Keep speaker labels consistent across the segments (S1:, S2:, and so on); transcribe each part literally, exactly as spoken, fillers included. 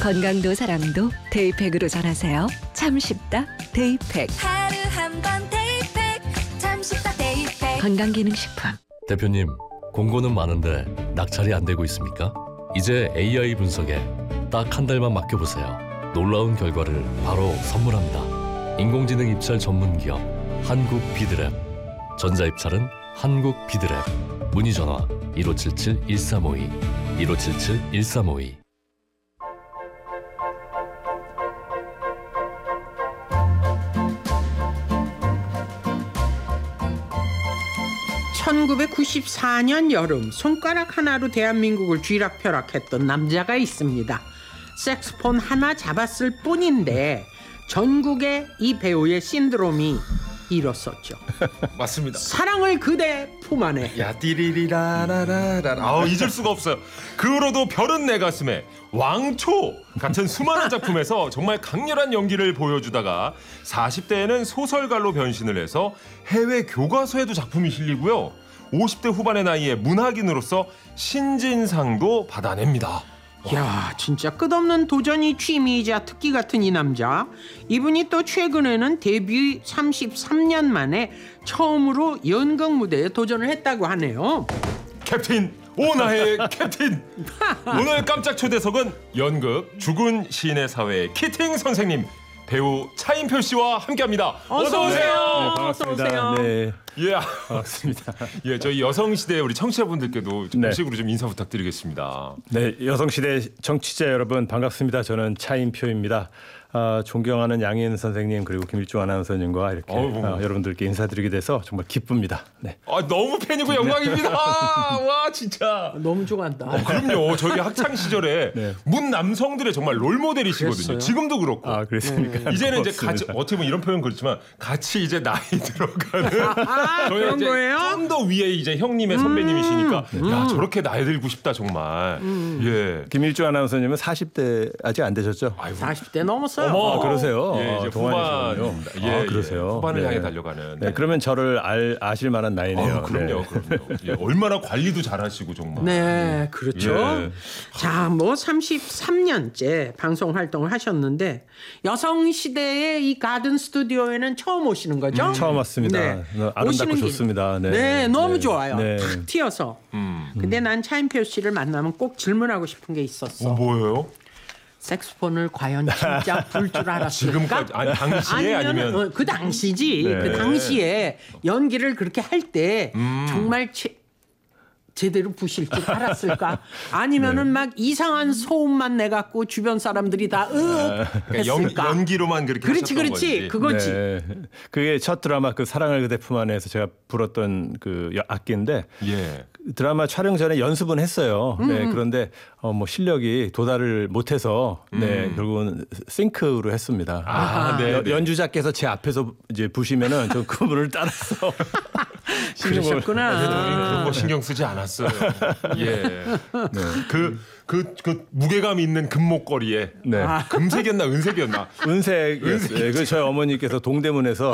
S1: 건강도 사랑도 데이팩으로 전하세요. 참 쉽다 데이팩.
S2: 하루 한 번 데이팩 참 쉽다 데이팩.
S1: 건강기능식품.
S3: 대표님, 공고는 많은데 낙찰이 안 되고 있습니까? 이제 에이아이 분석에 딱 한 달만 맡겨보세요. 놀라운 결과를 바로 선물합니다. 인공지능 입찰 전문 기업 한국 비드랩. 전자입찰은 한국 비드랩. 문의 전화 일오칠칠 일삼오이 일오칠칠 일삼오이.
S4: 천구백구십사 년 여름 손가락 하나로 대한민국을 쥐락펴락했던 남자가 있습니다. 색소폰 하나 잡았을 뿐인데 전국에 이 배우의 신드롬이 일었었죠.
S5: 맞습니다.
S4: 사랑을 그대 품 안에.
S5: 야 띠리리라라라라. 아우 잊을 수가 없어요. 그 후로도 별은 내 가슴에, 왕초 같은 수많은 작품에서 정말 강렬한 연기를 보여주다가 사십 대에는 소설가로 변신을 해서 해외 교과서에도 작품이 실리고요. 오십 대 후반의 나이에 문학인으로서 신진상도 받아냅니다.
S4: 야, 진짜 끝없는 도전이 취미이자 특기 같은 이 남자. 이분이 또 최근에는 데뷔 삼십삼 년 만에 처음으로 연극 무대에 도전을 했다고 하네요.
S5: 캡틴 오나의 캡틴. 오늘 깜짝 초대석은 연극 죽은 시인의 사회의 키팅 선생님, 배우 차인표 씨와 함께합니다. 어서 오세요.
S6: 네, 반갑습니다.
S4: 어서 오세요.
S6: 네,
S5: 예,
S6: 반갑습니다.
S5: 예, 저희 여성시대 우리 청취자분들께도
S6: 네.
S5: 공식으로 좀 인사 부탁드리겠습니다.
S6: 네, 여성시대 청취자 여러분 반갑습니다. 저는 차인표입니다. 아, 존경하는 양희은 선생님 그리고 김일중 아나운서님과 이렇게
S5: 어우,
S6: 아, 여러분들께 인사드리게 돼서 정말 기쁩니다. 네.
S5: 아, 너무 팬이고 영광입니다. 와, 진짜.
S4: 너무 좋아한다.
S5: 어, 그럼요. 저희 학창 시절에
S6: 네.
S5: 문 남성들의 정말 롤모델이시거든요.
S4: 그랬어요?
S5: 지금도 그렇고.
S6: 아, 그렇습니까?
S5: 이제는 이제 같이
S6: 고맙습니다.
S5: 어떻게 보면 이런 표현 그렇지만 같이 이제 나이 들어가는
S4: 아,
S5: 저희
S4: 그런
S5: 이제
S4: 거예요?
S5: 좀 더 위에 이제 형님의 선배님이시니까 야 저렇게 나이 들고 싶다 정말. 예.
S6: 김일중 아나운서님은 사십 대 아직 안 되셨죠?
S5: 아이고.
S4: 사십 대 넘었어요.
S5: 어머.
S6: 아, 그러세요?
S5: 예, 이제
S6: 아, 동안이시군요.
S5: 후반. 예,
S6: 아,
S5: 예.
S6: 그러세요?
S5: 후반을
S6: 네.
S5: 향해 달려가는.
S6: 네, 그러면 저를 알, 아실 만한 나이네요.
S5: 어, 그럼요,
S6: 네.
S5: 그럼요. 예, 얼마나 관리도 잘하시고 정말.
S4: 네, 그렇죠.
S5: 예.
S4: 자, 뭐 삼십삼 년째 방송 활동을 하셨는데 여성시대의 이 가든 스튜디오에는 처음 오시는 거죠?
S6: 처음 왔습니다.
S4: 네.
S6: 아름답고
S4: 오시는 길-
S6: 좋습니다. 네,
S4: 네, 너무
S6: 네.
S4: 좋아요.
S6: 네.
S4: 탁 튀어서.
S5: 음.
S4: 근데 난 차인표 씨를 만나면 꼭 질문하고 싶은 게 있었어.
S5: 어, 뭐예요?
S4: 색소폰을 과연 진짜 불 줄 알았을까?
S5: 지금까지 아니 당시에
S4: 아니면
S5: 아니면
S4: 어, 그 당시지.
S6: 네.
S4: 그 당시에 연기를 그렇게 할 때
S5: 음.
S4: 정말 제, 제대로 부실 줄 알았을까? 아니면은 막 이상한 소음만 내 갖고 주변 사람들이 다 으
S5: 그러니까 연,
S4: 했을까?
S5: 연기로만 그렇게
S4: 그렇지,
S5: 하셨던
S4: 그렇지.
S5: 건지.
S4: 그거지.
S6: 네. 그게 첫 드라마 그 사랑을 그대 품 안에서 제가 불었던 그 여- 악기인데
S5: 예.
S6: 드라마 촬영 전에 연습은 했어요. 네, 그런데 어, 뭐 실력이 도달을 못해서 네, 결국은 싱크로 했습니다.
S5: 아, 네,
S6: 여-
S5: 네.
S6: 연주자께서 제 앞에서 이제 부시면은 저 그분을 따라서
S4: 그러셨구나.
S5: 그래도 우린 그런 거 신경 쓰지 않았어요. 예. 그, 그, 그 무게감 있는 금목걸이에
S6: 네.
S5: 금색이었나 은색이었나?
S6: 은색이었어요. 그 저희 어머니께서 동대문에서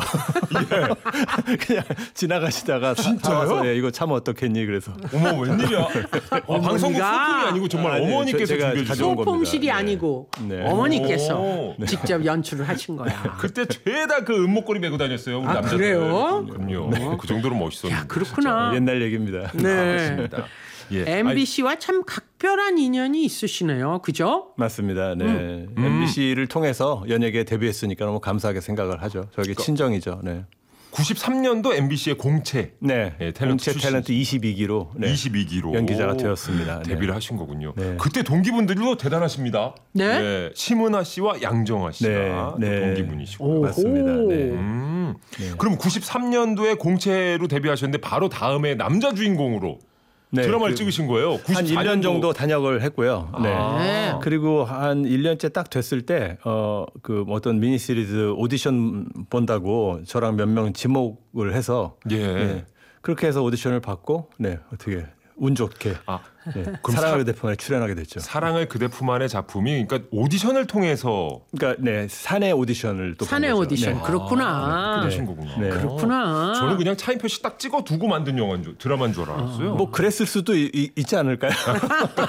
S6: 그냥 지나가시다가 진짜요? 예, 이거 참 어떻겠니 그래서
S5: 어머 웬일이야? 어, 방송국
S4: 어머니가?
S5: 소품이 아니고 정말
S6: 아니,
S5: 어머니께서
S6: 저- 제가
S5: 준비해 주신
S6: 가져온 겁니다.
S4: 소품실이
S6: 네.
S4: 아니고
S6: 네.
S4: 어머니께서
S5: 오.
S4: 직접 연출을 하신 거야.
S5: 그때 죄다 그 은목걸이 메고 다녔어요. 우리
S4: 아,
S5: 남자들.
S4: 그래요?
S5: 그럼요. 그 정도로 멋있었는데.
S4: 야, 그렇구나.
S6: 옛날 얘기입니다.
S4: 네.
S5: 맞습니다. 예.
S4: 엠비씨와 참 각별한 인연이 있으시네요. 그죠?
S6: 맞습니다. 네. 엠비씨를 통해서 연예계에 데뷔했으니까 너무 감사하게 생각을 하죠. 저게 친정이죠. 네.
S5: 구십삼 년도 엠비씨의 공채.
S6: 네.
S5: 예, 탤런트
S6: 공채
S5: 출신.
S6: 탤런트 이십이 기로 네.
S5: 이십이 기로
S6: 연기자가 되었습니다. 네.
S5: 데뷔를 하신 거군요.
S6: 네.
S5: 그때 동기분들도 대단하십니다.
S4: 네?
S5: 심은하 씨와 양정화 씨가
S6: 네, 네.
S5: 동기분이시고.
S4: 오호.
S6: 맞습니다. 네.
S5: 음. 그럼 구십삼 년도에 공채로 데뷔하셨는데 바로 다음에 남자 주인공으로
S6: 네,
S5: 드라마를
S6: 그
S5: 찍으신 거예요.
S6: 한
S5: 구십사 년도.
S6: 일 년 정도 단역을 했고요. 네.
S4: 네.
S6: 그리고 한 일 년째 딱 됐을 때, 어, 그 어떤 미니 시리즈 오디션 본다고 저랑 몇 명 지목을 해서.
S5: 예.
S6: 네. 그렇게 해서 오디션을 받고, 네. 어떻게 운 좋게.
S5: 아,
S6: 네.
S5: 그럼
S6: 사랑을
S5: 사-
S6: 그대 품에 출연하게 됐죠.
S5: 사랑을 그대 품 안의 작품이 그러니까 오디션을 통해서
S6: 그러니까 네 사내 오디션을 또
S4: 사내
S6: 본 거죠.
S4: 오디션.
S6: 네.
S4: 그렇구나.
S5: 그러신 거구나.
S6: 네.
S4: 그렇구나.
S5: 저는 그냥 차인표 씨 딱 찍어 두고 만든 영화인 줄 드라마인 줄 알았어요.
S6: 뭐 그랬을 수도 이- 이- 있지 않을까요?